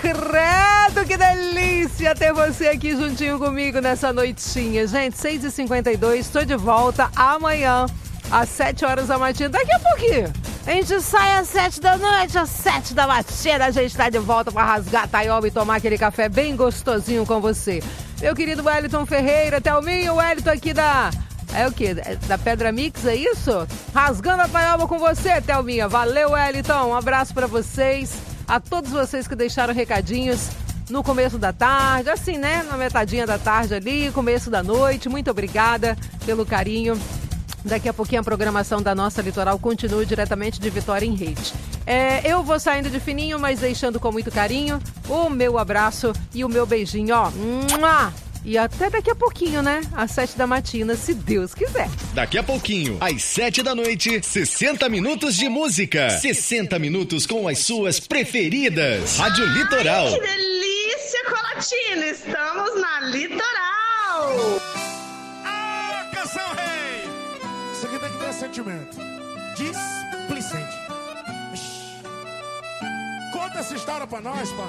credo, que delícia ter você aqui juntinho comigo nessa noitinha. Gente, 6h52, estou de volta amanhã, às 7 horas da matina. Daqui a pouquinho, a gente sai às 7 da noite, às 7 da matina. A gente tá de volta para rasgar a taioba e tomar aquele café bem gostosinho com você. Meu querido Wellington Ferreira, Thelminho, o Wellington aqui é o quê? Da Pedra Mix, é isso? Rasgando a taioba com você, Thelminha. Valeu, Wellington. Um abraço pra vocês. A todos vocês que deixaram recadinhos no começo da tarde, assim, né? Na metadinha da tarde ali, começo da noite. Muito obrigada pelo carinho. Daqui a pouquinho a programação da nossa Litoral continua diretamente de Vitória em Rede. Eu vou saindo de fininho, mas deixando com muito carinho o meu abraço e o meu beijinho, ó. E até daqui a pouquinho, né? Às 7 da matina, se Deus quiser. Daqui a pouquinho, às 7 da noite, 60 minutos de música. 60 minutos com as suas preferidas. Rádio Litoral. Ai, que delícia, Colatina! Estamos na Litoral. Ah, canção rei! Isso aqui tem que ter sentimento. Displicente. Conta essa história pra nós, pai.